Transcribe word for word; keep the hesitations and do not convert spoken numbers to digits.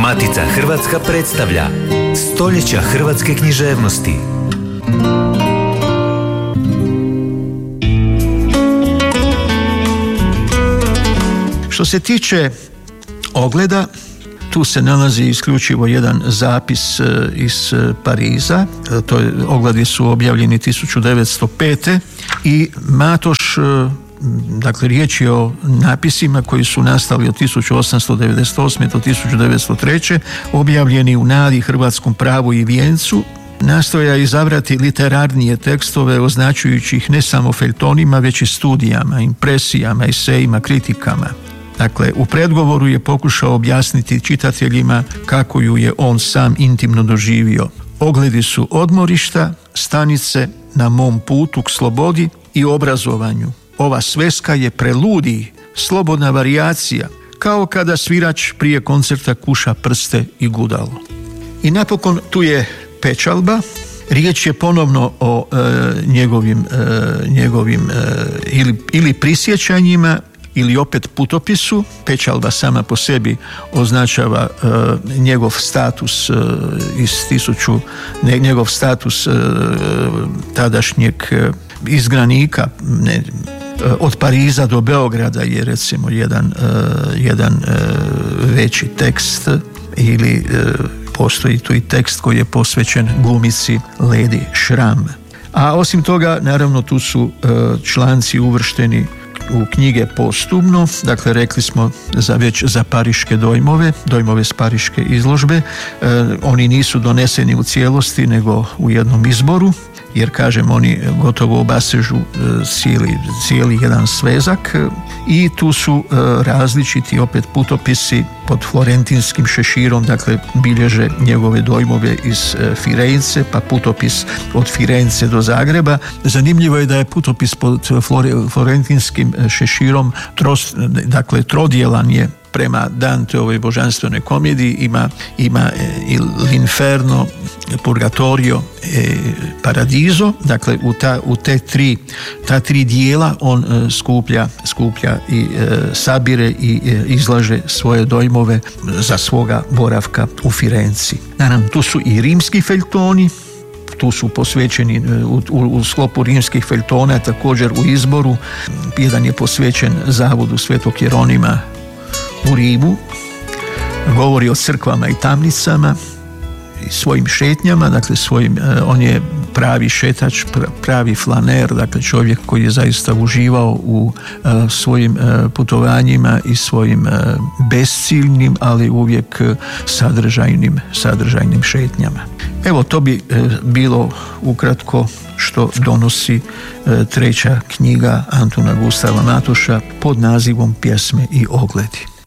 Matica Hrvatska predstavlja Stoljeća hrvatske književnosti. Što se tiče ogleda, tu se nalazi isključivo jedan zapis iz Pariza. To je, ogledi su objavljeni tisuću devetsto pete. i Matoš, dakle riječ je o napisima koji su nastali od tisuću osamsto devedeset osme do tisuću devetsto treće. objavljeni u Nadi, Hrvatskom pravu i Vijencu. Nastoja izabrati literarnije tekstove označujući ih ne samo feljtonima, već i studijama, impresijama, esejima, kritikama. Dakle, u predgovoru je pokušao objasniti čitateljima kako ju je on sam intimno doživio. Ogledi su odmorišta, stanice na mom putu k slobodi i obrazovanju. Ova sveska je preludij, slobodna varijacija, kao kada svirač prije koncerta kuša prste i gudalo. I napokon tu je pečalba. Riječ je ponovno o e, njegovim, e, njegovim e, ili, ili prisjećanjima ili opet putopisu. Pečalba sama po sebi označava e, njegov status e, iz tisuću, ne, njegov status e, tadašnjeg e, izgranika, ne, e, od Pariza do Beograda je recimo jedan, e, jedan e, veći tekst, ili e, postoji tu i tekst koji je posvećen glumici Lady Schramm. A osim toga, naravno, tu su e, članci uvršteni u knjige postumno, dakle rekli smo za već za pariške dojmove, dojmove s pariške izložbe. E, oni nisu doneseni u cijelosti nego u jednom izboru, jer kažem oni gotovo obasežu e, cijeli, cijeli jedan svezak i tu su e, različiti opet putopisi pod florentinskim šeširom, dakle bilježe njegove dojmove iz e, Firence, pa putopis od Firence do Zagreba. Zanimljivo je da je putopis pod flore, florentinskim šeširom tros, dakle trodjelan je prema Danteovoj božanstvenoj komediji, ima, ima i L'Inferno, Purgatorio, e, Paradiso, dakle u, ta, u te tri, ta tri dijela on e, skuplja, skuplja i e, sabire i e, izlaže svoje dojmove za svoga boravka u Firenci. Naravno, tu su i rimski feljtoni, tu su posvećeni u, u, u sklopu rimskih feljtona, također u izboru. Jedan je posvećen zavodu Svetog Jeronima u Rimu, govori o crkvama i tamnicama i svojim šetnjama, dakle svojim, on je pravi šetač, pravi flaner, dakle čovjek koji je zaista uživao u uh, svojim uh, putovanjima i svojim uh, besciljnim, ali uvijek uh, sadržajnim, sadržajnim šetnjama. Evo, to bi uh, bilo ukratko što donosi uh, treća knjiga Antuna Gustava Matoša pod nazivom Pjesme i ogledi.